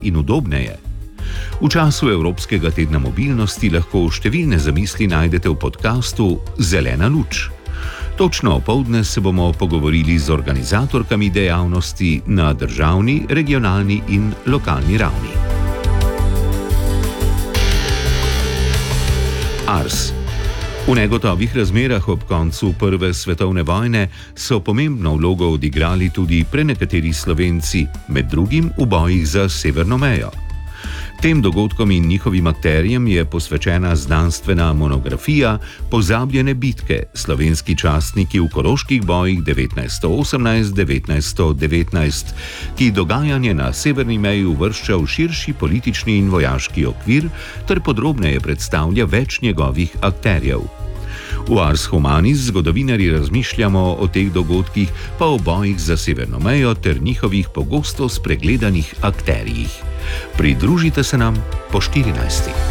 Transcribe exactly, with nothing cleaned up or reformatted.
in udobneje. V času Evropskega tedna mobilnosti lahko številne zamisli najdete v podkastu Zelena luč. Točno opoldne se bomo pogovorili z organizatorkami dejavnosti na državni, regionalni in lokalni ravni. Ars. V negotovih razmerah ob koncu Prve svetovne vojne so pomembno vlogo odigrali tudi prenekateri Slovenci, med drugim v bojih za severno mejo. Tem dogodkom in njihovim akterjem je posvečena znanstvena monografija Pozabljene bitke, slovenski častniki v koroških bojih devetnajststo osemnajst do devetnajststo devetnajst, ki dogajanje na severni meji uvršča v širši politični in vojaški okvir ter podrobneje predstavlja več njegovih akterjev. V Ars Humanis zgodovinarji razmišljamo o teh dogodkih, pa o bojih za severno mejo ter njihovih pogosto spregledanih akterjih. Pridružite se nam po štirinajstih.